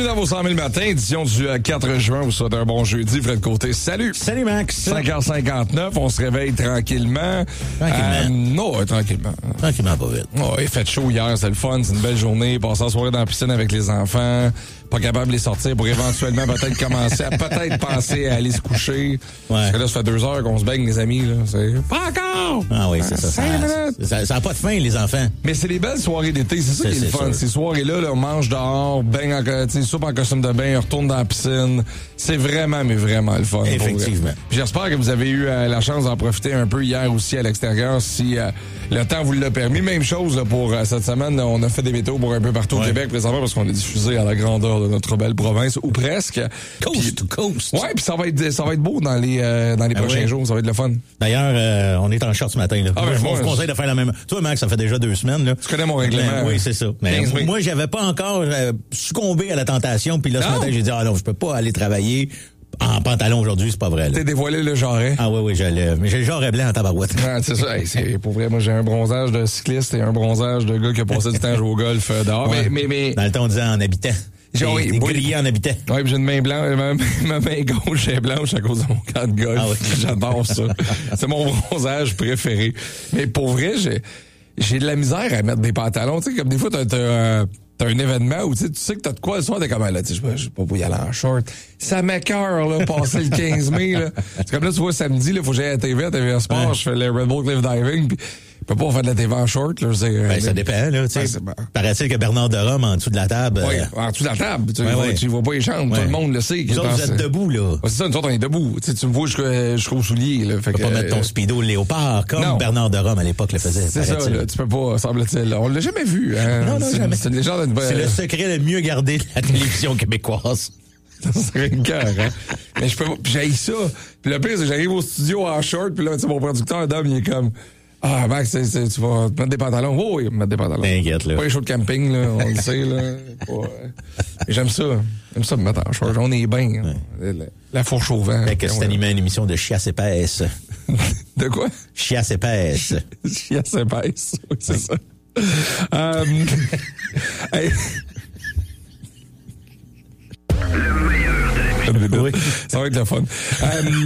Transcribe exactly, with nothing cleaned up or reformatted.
Bienvenue dans vos cent mille matins, édition du quatre juin. Vous souhaitez un bon jeudi. Fred Côté, salut. Salut, Max. cinq heures cinquante-neuf, on se réveille tranquillement. Tranquillement. Euh, non, ouais, tranquillement. Tranquillement, pas vite. Oh, il fait chaud hier, c'est le fun, c'est une belle journée. Passer la soirée dans la piscine avec les enfants. Pas capable de les sortir pour éventuellement peut-être commencer à peut-être penser à aller se coucher. Ouais. Parce que là, ça fait deux heures qu'on se baigne, les amis. Là. C'est pas encore! Ah oui, c'est ça. Ça, ça a pas de fin, les enfants. Mais c'est les belles soirées d'été, c'est ça c'est, qui est le fun. Sûr. Ces soirées-là, là, on mange dehors, baigne en, soupe en costume de bain, on retourne dans la piscine. C'est vraiment, mais vraiment le fun. Effectivement. Puis j'espère que vous avez eu euh, la chance d'en profiter un peu hier aussi à l'extérieur, si euh, le temps vous l'a permis. Même chose là, pour euh, cette semaine, là, on a fait des météos pour un peu partout ouais. au Québec présentement parce qu'on est diffusé à la grandeur de notre belle province, ou presque. Coast pis, to coast. Ouais, puis ça va être ça va être beau dans les euh, dans les ah prochains oui. jours, ça va être le fun. D'ailleurs, euh, on est en short ce matin là. Ah, ben, moi, je vous conseille de faire la même. Toi, Max, ça fait déjà deux semaines là. Tu connais mon règlement. Ben, oui, c'est ça. Mais moi, j'avais pas encore euh, succombé à la tentation, puis là ce non. matin, j'ai dit ah non, je peux pas aller travailler en pantalon aujourd'hui, c'est pas vrai. Là. T'es dévoilé le jarret. Ah oui, oui, j'ai le, mais j'ai le jarret blanc en tabarouette. Ah, c'est ça. Hey, c'est, pour vrai, moi, j'ai un bronzage de cycliste et un bronzage de gars qui a passé du temps à jouer au golf euh, dehors. Ouais. Mais, mais, mais... Dans le temps, on disait en habitant. J'ai oui, grillé en habitant. Oui, j'ai une main blanche, ma, ma main gauche est blanche à cause de mon camp de golf. Ah oui. J'adore ça. C'est mon bronzage préféré. Mais pour vrai, j'ai, j'ai de la misère à mettre des pantalons. Tu sais, comme des fois, t'as, t'as, euh, t'as un événement où tu sais, tu sais que t'as de quoi le soir, t'es comme là, tu sais, je sais pas pour y aller en short. Ça m'écoeure, là, passer le quinze mai, là. C'est comme là, tu vois, samedi, là, faut que j'aille à la T V, à T V Sport, ouais. je fais le Red Bull Cliff Diving, pis je peux pas faire de la T V en short, là. Je sais, ben, euh, ça dépend, là, tu sais. Ben, paraît-il que Bernard de Rome, en dessous de la table. Oui, euh... en dessous de la table. Tu, ouais, vois, ouais. tu vois pas les chambres, ouais. tout le monde le sait. Nous autres, vous êtes debout, là. Ouais, c'est ça, nous autres, on est debout. Tu sais, tu me vois jusqu'au, jusqu'au soulier, là. Fait tu peux que, pas mettre ton speedo léopard, comme non. Bernard de Rome, à l'époque, le faisait. C'est ça, là. Tu peux pas, semble-t-il. On l'a jamais vu, hein. Non, non, c'est, jamais. C'est une légende d'une... C'est le secret le mieux gardé de la télévision québécoise. Ça serait une cœur, hein. Mais je peux pas, pis j'haïs ça. Puis le pire, c'est que j'arrive au studio en short, puis là, tu sais, mon producteur, Dom, il est comme, ah, Max, c'est, c'est, tu vas te mettre des pantalons. Oh, oui, mettre des pantalons. T'inquiète, là. Pas les shows de camping, là, on le sait, là. Pas, euh... J'aime ça. J'aime ça me mettre en short. On est bien. Ouais. La, la fourche au vent. Fait que c'est animé une émission de chiasse épaisse. De quoi? Chiasse épaisse. Chiasse épaisse. Oui, c'est ça. um, hey. Le meilleur de la musique. Oui. Ça va être le fun. Um,